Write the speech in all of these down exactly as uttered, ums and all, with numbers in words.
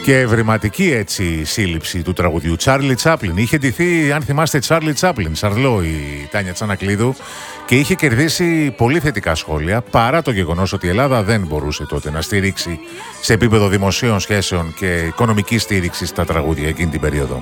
Και ευρηματική έτσι σύλληψη του τραγουδιού. Τσάρλι Τσάπλιν. Είχε ντυθεί, αν θυμάστε, Τσάρλι Τσάπλιν, Σαρλό, η Τάνια Τσανακλείδου, και είχε κερδίσει πολύ θετικά σχόλια, παρά το γεγονός ότι η Ελλάδα δεν μπορούσε τότε να στηρίξει σε επίπεδο δημοσίων σχέσεων και οικονομική στήριξη στα τραγούδια εκείνη την περίοδο.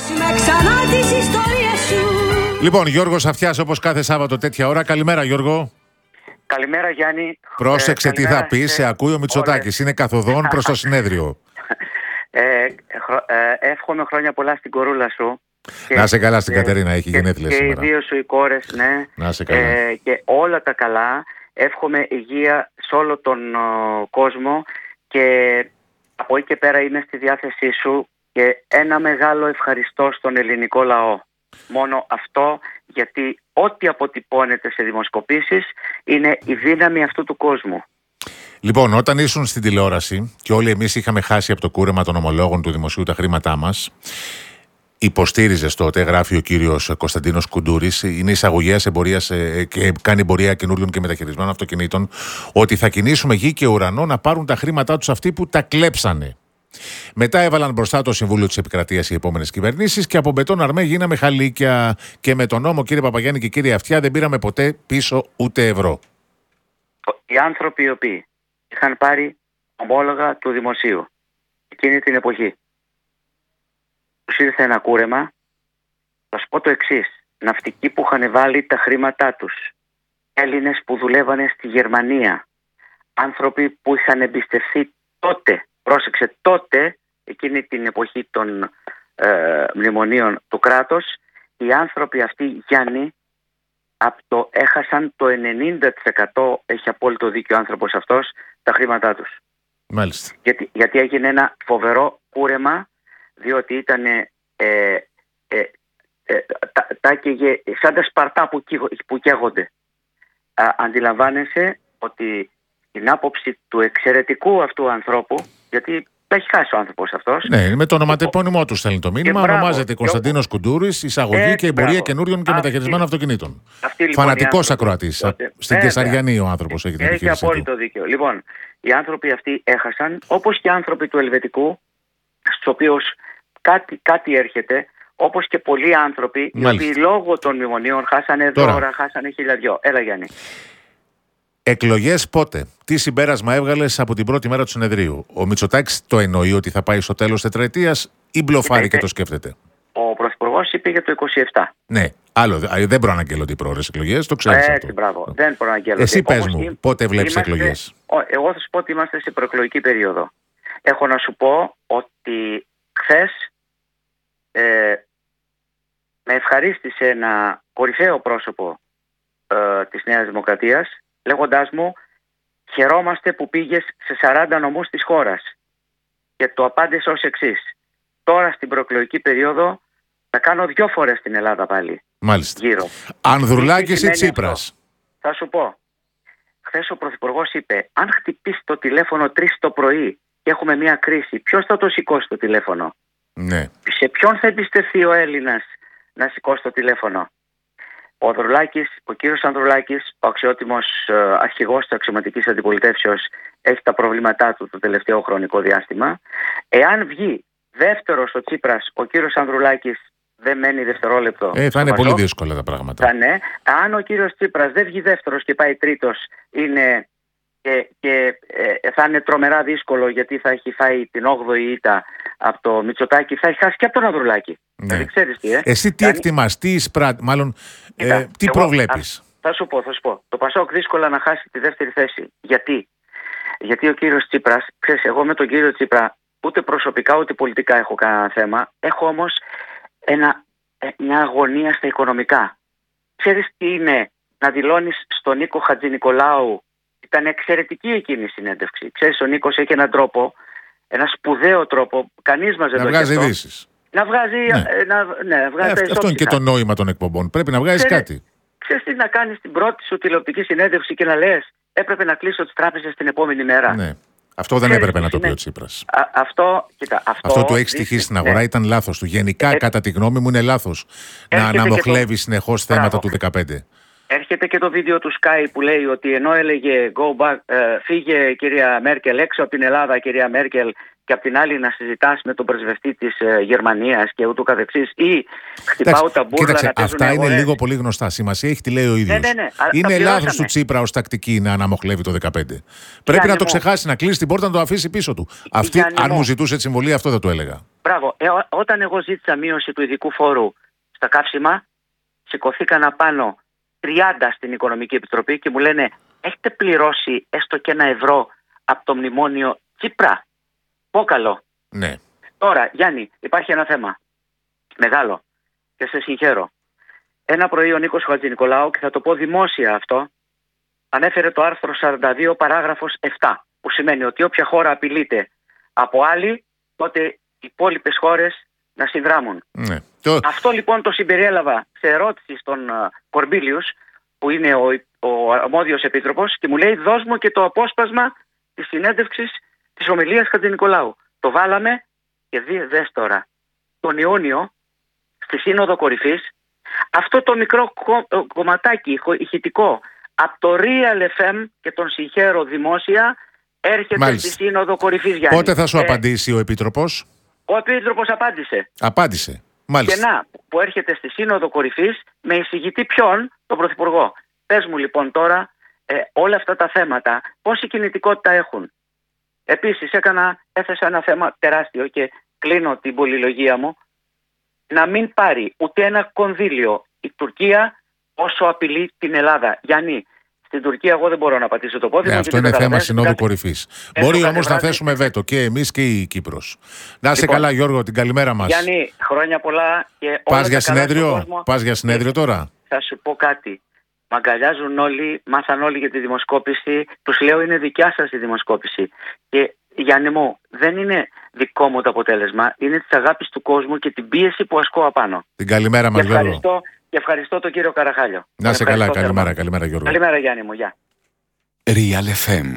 Λοιπόν, Γιώργος Αυτιάς, όπως κάθε Σάββατο τέτοια ώρα. Καλημέρα, Γιώργο. Καλημέρα, Γιάννη. Πρόσεξε ε, τι θα πεις, σε ακούει ο Μητσοτάκης. Είναι καθοδόν προς το συνέδριο. Ε, χρο, ε, εύχομαι χρόνια πολλά στην κορούλα σου. Και, να σε καλά στην ε, Κατερίνα, έχει και, γενέθλια και σήμερα. Και οι δύο σου οι κόρες, ναι. Να σε καλά. Ε, και όλα τα καλά. Εύχομαι υγεία σε όλο τον ο, κόσμο και από εκεί και πέρα είμαι στη διάθεσή σου και ένα μεγάλο ευχαριστώ στον ελληνικό λαό. Μόνο αυτό, γιατί ό,τι αποτυπώνεται σε δημοσκοπήσεις είναι η δύναμη αυτού του κόσμου. Λοιπόν, όταν ήσουν στην τηλεόραση και όλοι εμείς είχαμε χάσει από το κούρεμα των ομολόγων του δημοσίου τα χρήματά μας, υποστήριζες τότε, γράφει ο κύριος Κωνσταντίνος Κουντούρης, είναι εισαγωγέας εμπορίας και κάνει εμπορία καινούριων και μεταχειρισμένων αυτοκινήτων, ότι θα κινήσουμε γη και ουρανό να πάρουν τα χρήματά τους αυτοί που τα κλέψανε. Μετά έβαλαν μπροστά το Συμβούλιο της Επικρατείας οι επόμενες κυβερνήσεις και από μπετόν αρμέ γίναμε χαλίκια. Και με τον νόμο, κύριε Παπαγιάννη και κύριε Αυτιά, δεν πήραμε ποτέ πίσω ούτε ευρώ. Οι άνθρωποι οι οποίοι είχαν πάρει ομόλογα του δημοσίου εκείνη την εποχή, τους ήρθε ένα κούρεμα. Θα σου πω το εξής: ναυτικοί που είχαν βάλει τα χρήματά τους, Έλληνες που δουλεύανε στη Γερμανία, άνθρωποι που είχαν εμπιστευτεί τότε, πρόσεξε, τότε, εκείνη την εποχή των ε, μνημονίων του κράτους, οι άνθρωποι αυτοί, Γιάννη, από το, έχασαν το ενενήντα τοις εκατό, έχει απόλυτο δίκιο ο άνθρωπος αυτός, τα χρήματά τους. Μάλιστα. Γιατί, γιατί έγινε ένα φοβερό κούρεμα, διότι ήταν ε, ε, ε, ε, τα, τα καίγε, σαν τα σπαρτά που, που καίγονται. Α, αντιλαμβάνεσαι ότι την άποψη του εξαιρετικού αυτού ανθρώπου, γιατί τα έχει χάσει ο άνθρωπος αυτός. Ναι, με το ονοματεπώνυμό του στέλνει το μήνυμα. Ονομάζεται Κωνσταντίνος Κουντούρης, εισαγωγή ε, και εμπορία καινούριων και μεταχειρισμένων αυτοκινήτων. Λοιπόν, φανατικός ακροατής. Στην ε, Κεσαριανή ο άνθρωπος έχει την επιχείρηση. Έχει απόλυτο δίκιο. Λοιπόν, οι άνθρωποι αυτοί έχασαν, όπως και οι άνθρωποι του Ελβετικού, στους οποίους κάτι, κάτι έρχεται, όπως και πολλοί άνθρωποι, οι οποίοι λόγω των μνημονίων χάσανε Τώρα. δώρα, χάσανε χιλιαδιό. Έλα, Γιάννη. Εκλογές πότε? Τι συμπέρασμα έβγαλες από την πρώτη μέρα του συνεδρίου? Ο Μητσοτάκης το εννοεί ότι θα πάει στο τέλος τετραετίας ή μπλοφάρει και το σκέφτεται? Ο Πρωθυπουργός είπε για το είκοσι επτά. Ναι, άλλο, δεν προαναγγέλλονται οι πρόορες εκλογές, το ξέρεις Έτσι, αυτό. μπράβο, δεν προαναγγέλλονται. Εσύ πες μου, είμαι, πότε βλέπεις είμαστε, εκλογές? Εγώ θα σου πω ότι είμαστε σε προεκλογική περίοδο. Έχω να σου πω ότι χθες ε, με ευχαρίστησε ένα κορυφαίο πρόσωπο ε, της Νέας Δημοκρατίας, λέγοντάς μου, χαιρόμαστε που πήγες σε σαράντα νομούς της χώρας. Και το απάντησε ως εξής: τώρα στην προεκλογική περίοδο θα κάνω δυο φορές στην Ελλάδα πάλι. Μάλιστα. Γύρω. Ανδρουλάκης ή Τσίπρας? Αυτό? Θα σου πω. Χθες ο Πρωθυπουργός είπε, αν χτυπήσει το τηλέφωνο τρεις το πρωί και έχουμε μια κρίση, ποιος θα το σηκώσει το τηλέφωνο? Ναι. Σε ποιον θα εμπιστευτεί ο Έλληνας να σηκώσει το τηλέφωνο? Ο Ανδρουλάκης, ο κύριος Ανδρουλάκης, ο αξιότιμος ε, αρχηγός της αξιωματικής αντιπολιτεύσεως, έχει τα προβλήματά του το τελευταίο χρονικό διάστημα. Εάν βγει δεύτερος ο Τσίπρας, ο κύριος Ανδρουλάκης δεν μένει δευτερόλεπτο. Ε, θα είναι πολύ δύσκολα τα πράγματα. Θα ναι. Αν ο κύριος Τσίπρας δεν βγει δεύτερος και πάει τρίτος, είναι, και, και ε, θα είναι τρομερά δύσκολο, γιατί θα έχει φάει την όγδοη ήττα από το Μητσοτάκη, θα έχει χάσει και από τον Ανδρουλάκη. Ναι. Δηλαδή, ξέρεις τι, ε? Εσύ τι εκτιμάς, τι εισπράττει, μάλλον Κοίτα, ε, τι εγώ, προβλέπεις? Α, θα σου πω, θα σου πω. Το Πασόκ δύσκολα να χάσει τη δεύτερη θέση. Γιατί? Γιατί ο κύριος Τσίπρας, ξέρεις, εγώ με τον κύριο Τσίπρα ούτε προσωπικά ούτε πολιτικά έχω κανένα θέμα. Έχω όμως ένα, μια αγωνία στα οικονομικά. Ξέρεις τι είναι να δηλώνεις στον Νίκο Χατζηνικολάου? Ήταν εξαιρετική εκείνη η συνέντευξη. Ξέρεις, ο Νίκος έχει έναν τρόπο, ένα σπουδαίο τρόπο, κανείς μας δεν να το βγάζει ειδήσεις. Να βγάζει, ναι. να, ναι, βγάζει ε, αυτό είναι και το νόημα των εκπομπών. Πρέπει να βγάζεις Ξέρε, κάτι. Ξέρεις τι να κάνεις την πρώτη σου τηλεοπτική συνέντευξη και να λες, έπρεπε να κλείσω τις τράπεζες την επόμενη μέρα? Ναι. Αυτό δεν Ξέρεις, έπρεπε να το είναι... πει ο Τσίπρας. Α, αυτό, κοίτα, αυτό, αυτό του έχει στοιχήσει στην αγορά, ναι. Ήταν λάθος του. Γενικά, ε, κατά τη γνώμη μου, είναι λάθος να αναμοχλεύει συνεχώς θέματα του δεκαπέντε. έρχεται και το βίντεο του Sky που λέει ότι ενώ έλεγε go back, ε, φύγε κυρία Μέρκελ έξω από την Ελλάδα, κυρία Μέρκελ, και απ' την άλλη να συζητάς με τον πρεσβευτή της ε, Γερμανίας και ούτω καθεξής, ή χτυπάω τα μπουρλα να παίζουν αυτά αγορές. είναι λίγο πολύ γνωστά. Σημασία έχει τι λέει ο ίδιος. Ναι, ναι, ναι. Είναι λάθος του Τσίπρα ως τακτική να αναμοχλεύει το δεκαπέντε. Πρέπει να το ξεχάσει, να κλείσει την πόρτα, να το αφήσει πίσω του. Αυτή, αν μου ζητούσε τη συμβολή, αυτό δεν το έλεγα. Μπράβο. Ε, ό, όταν εγώ ζήτησα μείωση του ειδικού φόρου στα καύσιμα, σηκωθήκαν απάνω τριάντα στην Οικονομική Επιτροπή και μου λένε, έχετε πληρώσει έστω και ένα ευρώ από το μνημόνιο Τσίπρα? Πόκαλο. Ναι. Τώρα, Γιάννη, υπάρχει ένα θέμα μεγάλο και σε συγχαίρω. Ένα πρωί ο Νίκος Χατζηνικολάου, και θα το πω δημόσια αυτό, ανέφερε το άρθρο σαράντα δύο παράγραφος επτά, που σημαίνει ότι όποια χώρα απειλείται από άλλη, τότε οι υπόλοιπες χώρες να συνδράμουν. Ναι. Αυτό λοιπόν το συμπεριέλαβα σε ερώτηση στον uh, Κορμπίλιους, που είναι ο, ο αρμόδιος επίτροπος, και μου λέει, δώσ' μου και το απόσπασμα της συνέντευξης της ομιλίας Χατζηνικολάου. Το βάλαμε και δει, δες τώρα, τον Ιούνιο στη Σύνοδο Κορυφής, αυτό το μικρό κο, κομματάκι ηχητικό από το Real εφ εμ, και τον συγχαίρω δημόσια, έρχεται Μάλιστα. στη Σύνοδο Κορυφής, Γιάννη. Πότε θα σου ε, απαντήσει ο Επίτροπος? Ο Επίτροπος απάντησε. Απάντησε. Μάλιστα. Και να, που έρχεται στη Σύνοδο Κορυφής με εισηγητή ποιον? Τον Πρωθυπουργό. Πες μου λοιπόν τώρα ε, όλα αυτά τα θέματα πόση κινητικότητα έχουν. Επίσης έκανα, έθεσα ένα θέμα τεράστιο και κλείνω την πολυλογία μου, να μην πάρει ούτε ένα κονδύλιο η Τουρκία όσο απειλεί την Ελλάδα. Γιάννη, στην Τουρκία εγώ δεν μπορώ να πατήσω το πόδι μου. Ναι, αυτό είναι θέμα Συνόδου Κορυφής. Μπορεί όμως να θέσουμε βέτο και εμείς και η Κύπρος. Να είσαι λοιπόν καλά, Γιώργο, την καλημέρα μας. Γιάννη, χρόνια πολλά και Πας για συνέδριο, Πας για συνέδριο τώρα? Θα σου πω κάτι. Μ' αγκαλιάζουν όλοι, μάθαν όλοι για τη δημοσκόπηση. Τους λέω, είναι δικιά σας η δημοσκόπηση. Και Γιάννη μου, δεν είναι δικό μου το αποτέλεσμα. Είναι της αγάπης του κόσμου και την πίεση που ασκώ απάνω. Την καλημέρα μας, Γιώργο. Και ευχαριστώ τον κύριο Καραχάλιο. Να είσαι καλά, καλημέρα, καλημέρα, Γιώργο. Καλημέρα, Γιάννη μου, γεια. Real εφ εμ.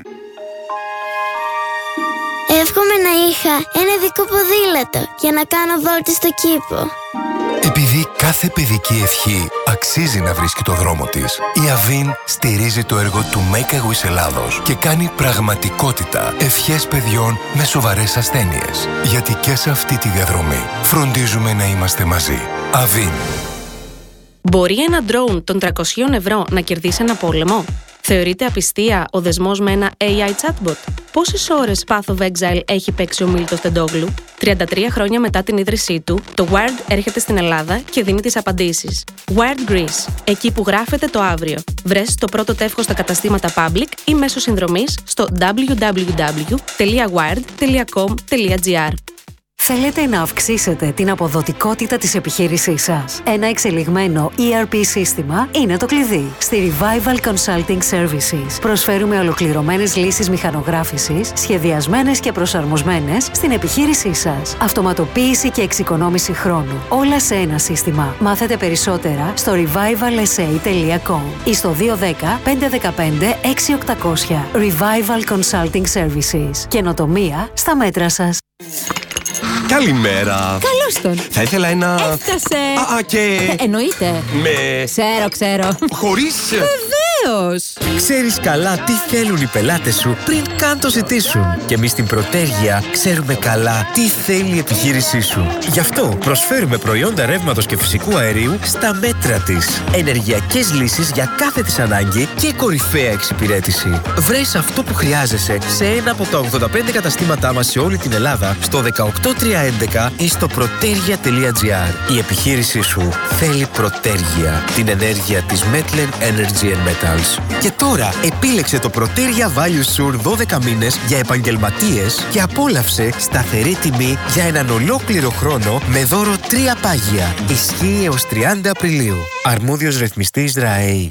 Εύχομαι να είχα ένα δικό ποδήλατο για να κάνω βόλτες στο κήπο. Επειδή κάθε παιδική ευχή αξίζει να βρίσκει το δρόμο της, η Αβίν στηρίζει το έργο του Make a Wish Ελλάδος και κάνει πραγματικότητα ευχές παιδιών με σοβαρές ασθένειες. Γιατί και σε αυτή τη διαδρομή φροντίζουμε να είμαστε μαζί. Αβίν. Μπορεί ένα ντρόουν των τριακόσια ευρώ να κερδίσει ένα πόλεμο? Θεωρείται απιστία ο δεσμός με ένα έι άι chatbot? Πόσες ώρες Path of Exile έχει παίξει ο Μίλτος Τεντόγλου? τριάντα τρία χρόνια μετά την ίδρυσή του, το Wired έρχεται στην Ελλάδα και δίνει τις απαντήσεις. Wired Greece, εκεί που γράφεται το αύριο. Βρες το πρώτο τεύχος στα καταστήματα Public ή μέσω συνδρομής στο double-u double-u double-u τελεία wired τελεία com τελεία gr. Θέλετε να αυξήσετε την αποδοτικότητα της επιχείρησής σας? Ένα εξελιγμένο ι αρ πι σύστημα είναι το κλειδί. Στη Revival Consulting Services προσφέρουμε ολοκληρωμένες λύσεις μηχανογράφησης, σχεδιασμένες και προσαρμοσμένες στην επιχείρησή σας. Αυτοματοποίηση και εξοικονόμηση χρόνου. Όλα σε ένα σύστημα. Μάθετε περισσότερα στο revival s a τελεία com ή στο δύο ένα μηδέν πέντε ένα πέντε έξι οκτακόσια. Revival Consulting Services. Καινοτομία στα μέτρα σας. Καλημέρα. Καλώς τον. Θα ήθελα ένα... Έφτασε. Α, α και... Ε, εννοείται. Με... Ξέρω, ξέρω. Χωρίς... Βεβαίως. Ξέρεις καλά τι θέλουν οι πελάτες σου πριν καν το ζητήσουν. Και εμείς στην Προτέργεια ξέρουμε καλά τι θέλει η επιχείρησή σου. Γι' αυτό προσφέρουμε προϊόντα ρεύματος και φυσικού αερίου στα μέτρα της. Ενεργειακές λύσεις για κάθε της ανάγκη και κορυφαία εξυπηρέτηση. Βρες αυτό που χρειάζεσαι σε ένα από τα ογδόντα πέντε καταστήματά μας σε όλη την Ελλάδα, στο δεκαοκτώ τριακόσια έντεκα ή στο protergia τελεία gr. Η επιχείρησή σου θέλει Προτέργεια, την ενέργεια της Metlen Energy and Metals. Και τώρα επίλεξε το Protergia Value Sur δώδεκα μήνες για επαγγελματίες και απόλαυσε σταθερή τιμή για έναν ολόκληρο χρόνο με δώρο τρία πάγια. Ισχύει έως τριάντα Απριλίου. Αρμόδιος ρυθμιστής ΡΑΕΗ.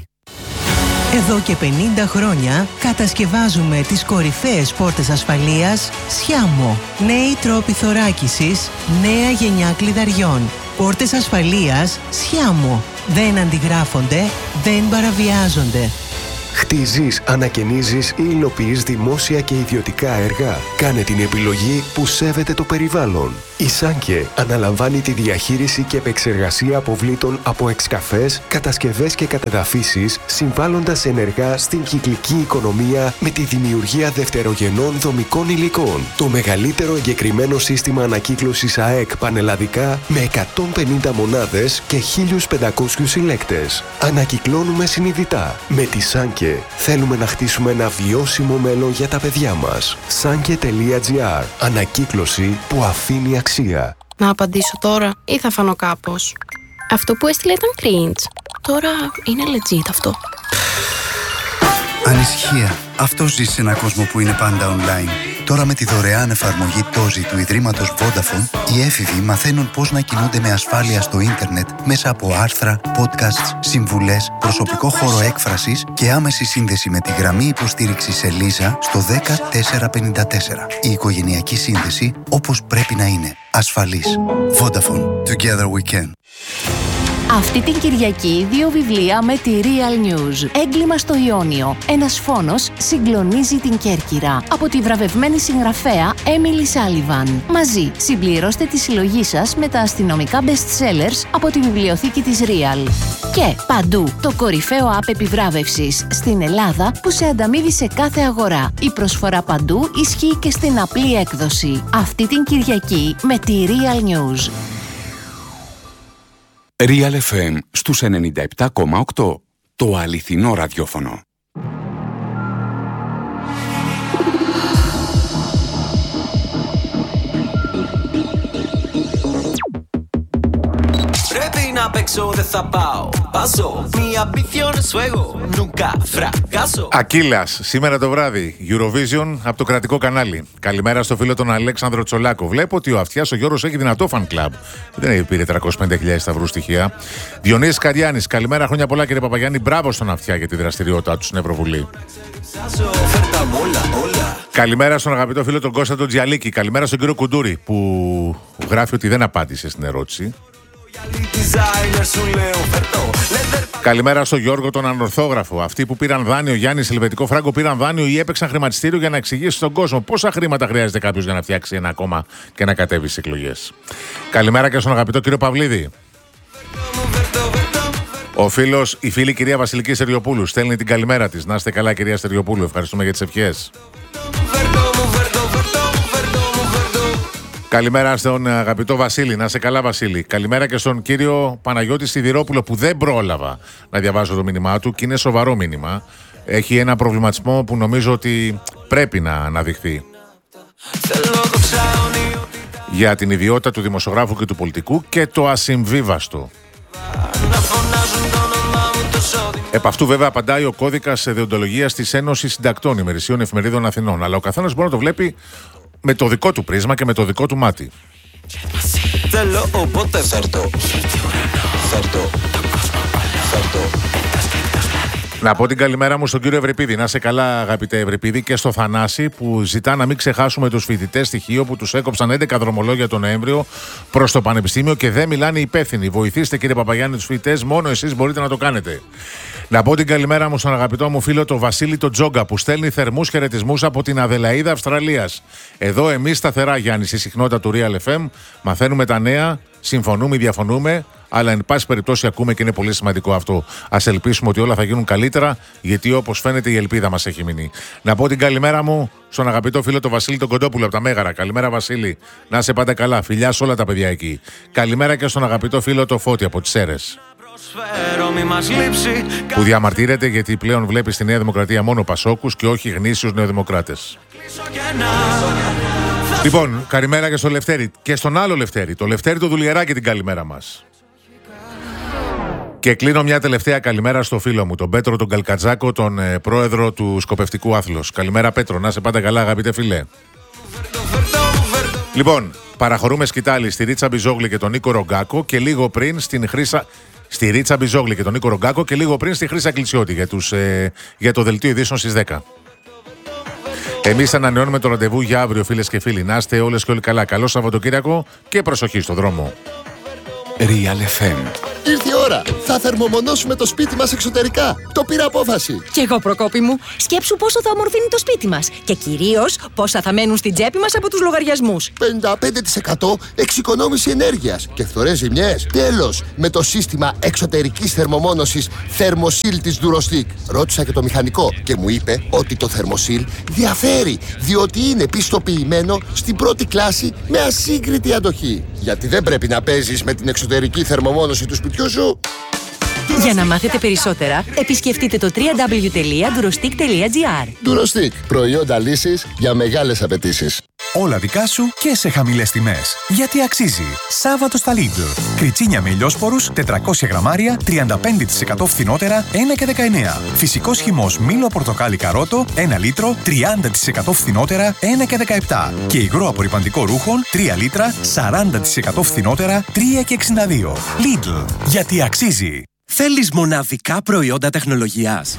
Εδώ και πενήντα χρόνια κατασκευάζουμε τις κορυφαίες πόρτες ασφαλείας Σιάμο. Νέοι τρόποι θωράκισης, νέα γενιά κλειδαριών. Πόρτες ασφαλείας Σιάμο. Δεν αντιγράφονται, δεν παραβιάζονται. Χτίζεις, ανακαινίζεις ή υλοποιείς δημόσια και ιδιωτικά έργα. Κάνε την επιλογή που σέβεται το περιβάλλον. Η Σάνκε αναλαμβάνει τη διαχείριση και επεξεργασία αποβλήτων από εξκαφές, κατασκευές και κατεδαφίσεις, συμβάλλοντας ενεργά στην κυκλική οικονομία με τη δημιουργία δευτερογενών δομικών υλικών. Το μεγαλύτερο εγκεκριμένο σύστημα ανακύκλωσης ΑΕΚ πανελλαδικά με εκατόν πενήντα μονάδες και χίλιους πεντακόσιους συλλέκτες. Ανακυκλώνουμε συνειδητά. Με τη Σάνκε θέλουμε να χτίσουμε ένα βιώσιμο μέλλον για τα παιδιά μας. Σάνκε τελεία τζι άρ. Ανακύκλωση που αφήνει αξία. Να απαντήσω τώρα ή θα φανώ κάπως? Αυτό που έστειλε ήταν cringe. Τώρα είναι legit αυτό. Ανησυχία. Αυτό ζει σε έναν κόσμο που είναι πάντα online. Τώρα με τη δωρεάν εφαρμογή Τόζι του Ιδρύματος Vodafone, οι έφηβοι μαθαίνουν πώς να κινούνται με ασφάλεια στο ίντερνετ μέσα από άρθρα, podcasts, συμβουλές, προσωπικό χώρο έκφρασης και άμεση σύνδεση με τη γραμμή υποστήριξης Ελίζα στο δέκα τέσσερα πενήντα τέσσερα. Η οικογενειακή σύνδεση όπως πρέπει να είναι. Ασφαλής. Vodafone. Together we can. Αυτή την Κυριακή δύο βιβλία με τη Real News. Έγκλημα στο Ιόνιο. Ένας φόνος συγκλονίζει την Κέρκυρα. Από τη βραβευμένη συγγραφέα Emily Sullivan. Μαζί συμπληρώστε τη συλλογή σας με τα αστυνομικά best sellers από τη βιβλιοθήκη της Real. Και παντού το κορυφαίο app επιβράβευσης στην Ελλάδα που σε ανταμείβει σε κάθε αγορά. Η προσφορά παντού ισχύει και στην απλή έκδοση. Αυτή την Κυριακή με τη Real News. Real εφ εμ στους ενενήντα επτά κόμμα οκτώ. Το αληθινό ραδιόφωνο. Πρέπει να παίξω, δεν θα πάω. Πάσω, mi ambición es juego, nunca fracaso. Ακύλας, σήμερα το βράδυ, Eurovision από το κρατικό κανάλι. Καλημέρα στο φίλο τον Αλέξανδρο Τσολάκο. Βλέπω ότι ο Αυτιάς ο Γιώργος έχει δυνατό fan club. Δεν πήρε τριακόσιες πενήντα χιλιάδες σταυρού στοιχεία. Διονύσης Καριάνης, καλημέρα, χρόνια πολλά κύριε Παπαγιάννη. Μπράβο στον Αυτιά για τη δραστηριότητά του στην Ευρωβουλή. Καλημέρα στον αγαπητό φίλο τον Κώστα τον Τζιαλίκη. Καλημέρα στον κύριο Κουντούρη που γράφει ότι δεν απάντησε στην ερώτηση. Καλημέρα στο Γιώργο τον Ανορθόγραφο. Αυτοί που πήραν δάνειο, Γιάννη Ελβετικό Φράγκο, πήραν δάνειο ή έπαιξαν χρηματιστήριο για να εξηγήσει στον κόσμο πόσα χρήματα χρειάζεται κάποιο για να φτιάξει ένα κόμμα και να κατέβει στις εκλογές. Καλημέρα και στον αγαπητό κύριο Παυλίδη. Ο φίλος, η φίλη κυρία Βασιλική Στεριοπούλου στέλνει την καλημέρα της. Να είστε καλά, κυρία Στεριοπούλου. Ευχαριστούμε για τις ευχές. Καλημέρα στον αγαπητό Βασίλη. Να είσαι καλά, Βασίλη. Καλημέρα και στον κύριο Παναγιώτη Σιδηρόπουλο που δεν πρόλαβα να διαβάσω το μήνυμά του και είναι σοβαρό μήνυμα. Έχει ένα προβληματισμό που νομίζω ότι πρέπει να αναδειχθεί. Για την ιδιότητα του δημοσιογράφου και του πολιτικού και το ασυμβίβαστο. Επ' αυτού βέβαια απαντάει ο κώδικας δεοντολογίας της Ένωσης Συντακτών Ημερησίων Εφημερίδων Αθηνών. Αλλά ο καθένας μπορεί να το βλέπει με το δικό του πρίσμα και με το δικό του μάτι. Θέλω οπότε θα έρθω. Θα έρθω. Θα έρθω. Να πω την καλημέρα μου στον κύριο Ευρυπίδη. Να είσαι καλά, αγαπητέ Ευρυπίδη, και στο Θανάση που ζητά να μην ξεχάσουμε τους φοιτητές στοιχείο που τους έκοψαν έντεκα δρομολόγια τον Νοέμβριο προς το Πανεπιστήμιο και δεν μιλάνε υπεύθυνοι. Βοηθήστε, κύριε Παπαγιάννη, τους φοιτητές. Μόνο εσείς μπορείτε να το κάνετε. Να πω την καλημέρα μου στον αγαπητό μου φίλο τον Βασίλη τον Τζόγκα που στέλνει θερμούς χαιρετισμούς από την Αδελαΐδα Αυστραλίας. Εδώ εμείς σταθερά, Γιάννη, στη συχνότητα του Real εφ εμ, μαθαίνουμε τα νέα, συμφωνούμε ή διαφωνούμε, αλλά εν πάση περιπτώσει ακούμε και είναι πολύ σημαντικό αυτό. Ας ελπίσουμε ότι όλα θα γίνουν καλύτερα, γιατί όπως φαίνεται η ελπίδα μας έχει μείνει. Να πω την καλημέρα μου στον αγαπητό φίλο τον Βασίλη τον Κοντόπουλο από τα Μέγαρα. Καλημέρα, Βασίλη. Να είσαι πάντα καλά. Φιλιά σε όλα τα παιδιά εκεί. Καλημέρα και στον αγαπητό φίλο τον Φώτη από τις Σέρρες. Που διαμαρτύρεται γιατί πλέον βλέπει στη Νέα Δημοκρατία μόνο Πασόκους και όχι γνήσιους νεοδημοκράτες. Λοιπόν, καλημέρα και στο Λευτέρη και στον άλλο Λευτέρη, το Λευτέρη το Δουλιεράκι, την καλημέρα μας. Και κλείνω μια τελευταία καλημέρα στο φίλο μου, τον Πέτρο τον Καλκατζάκο, τον ε, πρόεδρο του Σκοπευτικού Άθλος. Καλημέρα, Πέτρο, να είσαι πάντα καλά, αγαπητέ φίλε. Λοιπόν, παραχωρούμε σκητάλη στη Ρίτσα Μπιζόγλη και τον Νίκο Ρογκάκο και λίγο πριν στην Χρύσα. Στη Ρίτσα Μπιζόγλη και τον Νίκο Ρογκάκο και λίγο πριν στη Χρύσα Κλεισιώτη για, τους, ε, για το δελτίο ειδήσεων στις δέκα. Εμείς ανανεώνουμε το ραντεβού για αύριο, φίλες και φίλοι. Να είστε όλες και όλοι καλά. Καλό Σαββατοκύριακο και προσοχή στο δρόμο. Real εφ εμ. Ήρθε η ώρα. Θα θερμομονώσουμε το σπίτι μας εξωτερικά. Το πήρα απόφαση. Κι εγώ, Προκόπη μου. Σκέψου πόσο θα ομορφύνει το σπίτι μας. Και κυρίως πόσα θα μένουν στην τσέπη μας από τους λογαριασμούς. πενήντα πέντε τοις εκατό εξοικονόμηση ενέργειας και φθορές ζημιές. Τέλος, με το σύστημα εξωτερικής θερμομόνωσης Thermosil της Durostic. Ρώτησα και το μηχανικό και μου είπε ότι το Thermosil διαφέρει, διότι είναι πιστοποιημένο στην πρώτη κλάση με ασύγκριτη αντοχή. Γιατί δεν πρέπει να παίζεις με την εξωτερική θερμομόνωση του σπιτιού σου. Για να μάθετε περισσότερα, επισκεφτείτε το double-u double-u double-u τελεία durostic τελεία gr. Durostic, προϊόντα λύσης για μεγάλες απαιτήσεις. Όλα δικά σου και σε χαμηλές τιμές. Γιατί αξίζει. Σάββατο στα Lidl. Κριτσίνια με ηλιόσπορους, τετρακόσια γραμμάρια, τριάντα πέντε τοις εκατό φθηνότερα, ένα και δεκαεννέα. Φυσικός χυμός μήλο πορτοκάλι καρότο, ένα λίτρο, τριάντα τοις εκατό φθηνότερα, ένα και δεκαεπτά. Και υγρό απορρυπαντικό ρούχων, τρία λίτρα, σαράντα τοις εκατό φθηνότερα, τρία και εξήντα δύο. Lidl. Γιατί αξίζει. Θέλεις μοναδικά προϊόντα τεχνολογίας?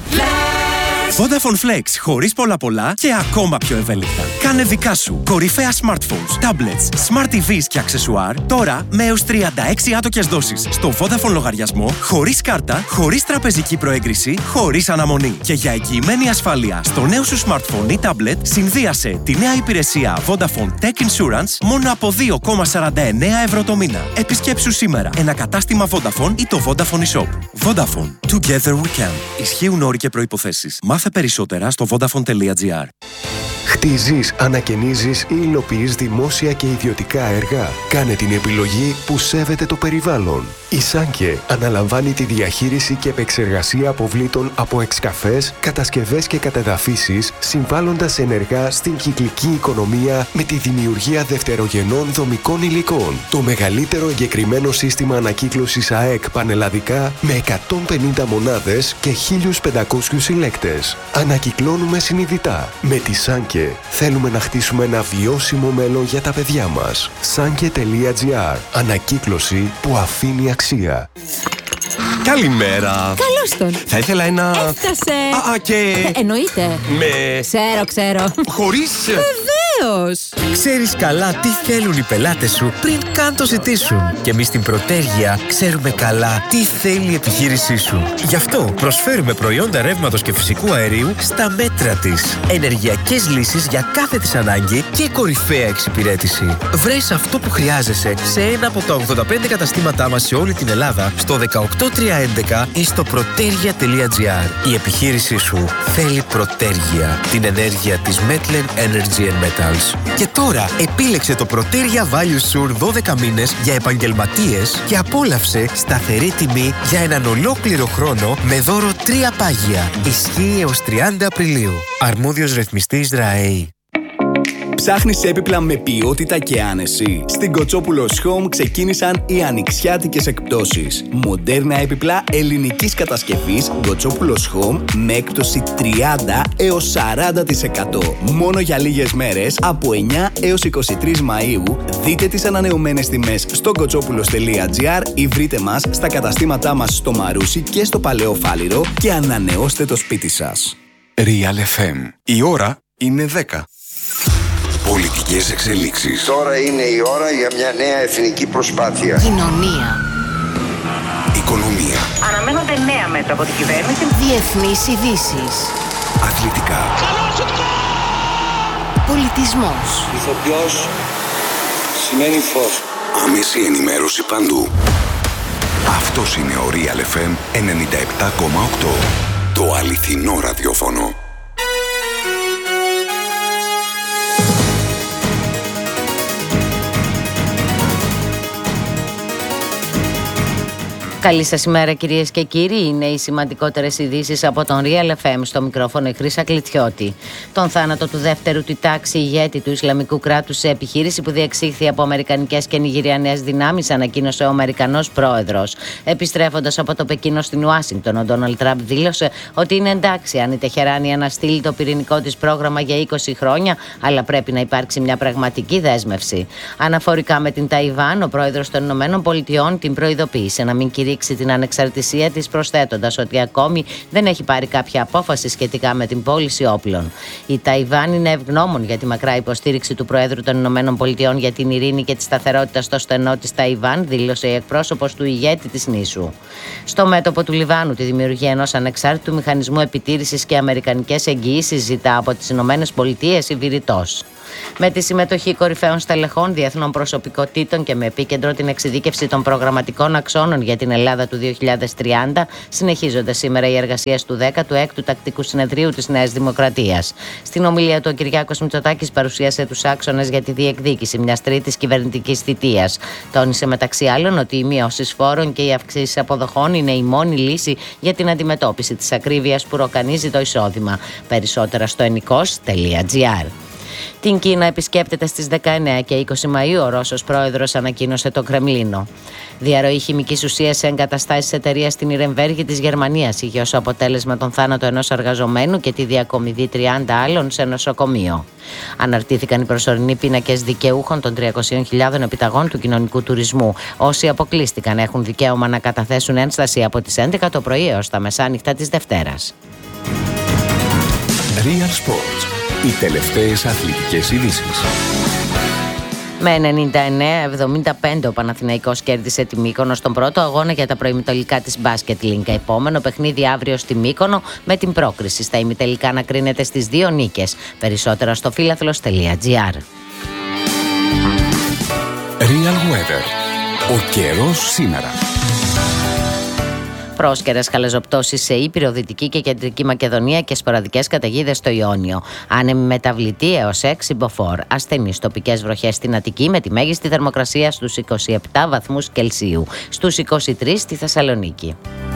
Vodafone Flex, χωρίς πολλά πολλά και ακόμα πιο ευέλικτα. Κάνε δικά σου κορυφαία smartphones, tablets, smart τι βις και αξεσουάρ τώρα με έως τριάντα έξι άτοκες δόσεις στο Vodafone λογαριασμό, χωρίς κάρτα, χωρίς τραπεζική προέγκριση, χωρίς αναμονή. Και για εγγυημένη ασφάλεια στο νέο σου smartphone ή tablet, συνδύασε τη νέα υπηρεσία Vodafone Tech Insurance μόνο από δύο κόμμα σαράντα εννέα ευρώ το μήνα. Επισκέψου σήμερα ένα κατάστημα Vodafone ή το Vodafone eShop. Vodafone. Together we can. Ισχύουν όροι και προϋποθέσεις. Μάθε περισσότερα στο vodafone τελεία gr. Χτίζεις, ανακαινίζεις ή υλοποιείς δημόσια και ιδιωτικά έργα. Κάνε την επιλογή που σέβεται το περιβάλλον. Η Σάνκε αναλαμβάνει τη διαχείριση και επεξεργασία αποβλήτων από εξκαφές, κατασκευές και κατεδαφίσεις, συμβάλλοντας ενεργά στην κυκλική οικονομία με τη δημιουργία δευτερογενών δομικών υλικών. Το μεγαλύτερο εγκεκριμένο σύστημα ανακύκλωσης ΑΕΚ πανελλαδικά με εκατόν πενήντα μονάδες και χίλιους πεντακόσιους συλλέκτες. Ανακυκλώνουμε συνειδητά. Με τη Σάνκε θέλουμε να χτίσουμε ένα βιώσιμο μέλλον για τα παιδιά μας. Σάνκε τελεία gr. Ανακύκλωση που αφήνει αξία. Καλημέρα. Καλώς τον. Θα ήθελα ένα... Έφτασε. Α, α και... Ε, εννοείται. Με... Ξέρω, ξέρω. Χωρίς... Βεβαίως. Ξέρεις καλά τι θέλουν οι πελάτες σου πριν καν το ζητήσουν. Και εμείς στην Πρωτέργεια ξέρουμε καλά τι θέλει η επιχείρησή σου. Γι' αυτό προσφέρουμε προϊόντα ρεύματος και φυσικού αερίου στα μέτρα της. Ενεργειακές λύσεις για κάθε της ανάγκη και κορυφαία εξυπηρέτηση. Βρες αυτό που χρειάζεσαι σε ένα από τα ογδόντα πέντε καταστήματά μας σε όλη την Ελλάδα, στο δεκαοκτώ τριακόσια έντεκα ή στο protergia τελεία gr. Η επιχείρησή σου θέλει Πρωτέργεια, την ενέργεια της Metlen Energy and Metals. Και τώρα επίλεξε το Protergia Value Sur δώδεκα μήνες για επαγγελματίες και απόλαυσε σταθερή τιμή για έναν ολόκληρο χρόνο με δώρο τρία πάγια. Ισχύει έως τριάντα Απριλίου. Αρμόδιος ρυθμιστής ΡΑΕΗ. Ψάχνεις έπιπλα με ποιότητα και άνεση? Στην Κοτσόπουλος Home ξεκίνησαν οι ανοιξιάτικες εκπτώσεις. Μοντέρνα έπιπλα ελληνικής κατασκευής Κοτσόπουλος Home με έκπτωση τριάντα έως σαράντα τοις εκατό. Μόνο για λίγες μέρες από εννιά έως είκοσι τρεις Μαΐου. Δείτε τις ανανεωμένες τιμές στο κοτσόπουλος τελεία gr ή βρείτε μας στα καταστήματά μας στο Μαρούσι και στο Παλαιό Φάληρο και ανανεώστε το σπίτι σας. Real εφ εμ. Η ώρα είναι δέκα. Πολιτικές εξελίξεις. Τώρα είναι η ώρα για μια νέα εθνική προσπάθεια. Κοινωνία. Οικονομία. Αναμένονται νέα μέτρα από την κυβέρνηση. Διεθνείς ειδήσεις. Αθλητικά. Πολιτισμός. Ηθοποιός σημαίνει φως. Άμεση ενημέρωση παντού. Αυτός είναι ο Real εφ εμ ενενήντα επτά κόμμα οκτώ. Το αληθινό ραδιόφωνο. Καλή σας ημέρα κυρίες και κύριοι, είναι οι σημαντικότερες ειδήσεις από τον Real εφ εμ, στο μικρόφωνο η Χρύσα Κλητιώτη. Τον θάνατο του δεύτερου τη τάξη ηγέτη του Ισλαμικού κράτους σε επιχείρηση που διεξήχθη από αμερικανικές και νιγηριανές δυνάμεις, ανακοίνωσε ο Αμερικανός πρόεδρος. Επιστρέφοντας από το Πεκίνο στην Ουάσιγκτον, ο Ντόναλντ Τραμπ δήλωσε ότι είναι εντάξει αν η Τεχεράνη αναστείλει το πυρηνικό της πρόγραμμα για είκοσι χρόνια, αλλά πρέπει να υπάρξει μια πραγματική δέσμευση. Αναφορικά με την Ταϊβάν, ο πρόεδρος των Ηνωμένων Πολιτειών την προειδοποίησε να μην κηρύξει αποδείξει την ανεξαρτησία της, προσθέτοντας ότι ακόμη δεν έχει πάρει κάποια απόφαση σχετικά με την πώληση όπλων. Η Ταϊβάν είναι ευγνώμων για τη μακρά υποστήριξη του Προέδρου των Ηνωμένων Πολιτειών για την ειρήνη και τη σταθερότητα στο στενό της Ταϊβάν, δήλωσε η εκπρόσωπος του ηγέτη της νήσου. Στο μέτωπο του Λιβάνου, τη δημιουργία ενός ανεξάρτητου μηχανισμού επιτήρησης και αμερικανικές εγγυήσεις ζητά από τις Ηνωμένες Πολιτείες η Βηρητός. Με τη συμμετοχή κορυφαίων στελεχών, διεθνών προσωπικότητων και με επίκεντρο την εξειδίκευση των προγραμματικών αξώνων για την Ελλάδα του δύο χιλιάδες τριάντα, συνεχίζονται σήμερα οι εργασίες του δέκατου έκτου Τακτικού Συνεδρίου της Νέας Δημοκρατίας. Στην ομιλία του, ο Κυριάκος Μητσοτάκης παρουσίασε τους άξονες για τη διεκδίκηση μιας τρίτης κυβερνητικής θητείας. Τόνισε μεταξύ άλλων ότι οι μειώσεις φόρων και οι αυξήσεις αποδοχών είναι η μόνη λύση για την αντιμετώπιση της ακρίβειας που ροκανίζει το εισόδημα. Περισσότερα στο ενικός τελεία τζι άρ. Την Κίνα επισκέπτεται στις δεκαεννέα και είκοσι Μαΐου ο Ρώσος πρόεδρος, ανακοίνωσε το Κρεμλίνο. Διαρροή χημικής ουσίας σε εγκαταστάσεις εταιρείας στην Ιρεμβέργη της Γερμανίας είχε ως αποτέλεσμα τον θάνατο ενός εργαζομένου και τη διακομιδή τριάντα άλλων σε νοσοκομείο. Αναρτήθηκαν οι προσωρινοί πίνακες δικαιούχων των τριακοσίων χιλιάδων επιταγών του κοινωνικού τουρισμού. Όσοι αποκλείστηκαν έχουν δικαίωμα να καταθέσουν ένσταση από τις έντεκα το πρωί έως τα μεσάνυχτα της Δευτέρας. Real Sports. Οι τελευταίες αθλητικές ειδήσεις. Με ενενήντα εννέα εβδομήντα πέντε ο Παναθηναϊκός κέρδισε τη Μύκονο στον πρώτο αγώνα για τα προημιτελικά της Basket Link. Επόμενο παιχνίδι αύριο στη Μύκονο, με την πρόκριση στα ημιτελικά να κρίνεται στις δύο νίκες. Περισσότερα στο φίλαθλος τελεία τζι άρ. Real Weather. Ο καιρός σήμερα. Πρόσκαιρες χαλαζοπτώσεις σε Ήπειρο, Δυτική και Κεντρική Μακεδονία και σποραδικές καταιγίδες στο Ιόνιο. Άνεμη μεταβλητή έως έξι μποφόρ. Ασθενείς τοπικές βροχές στην Αττική με τη μέγιστη θερμοκρασία στους είκοσι επτά βαθμούς Κελσίου. Στους είκοσι τρεις στη Θεσσαλονίκη.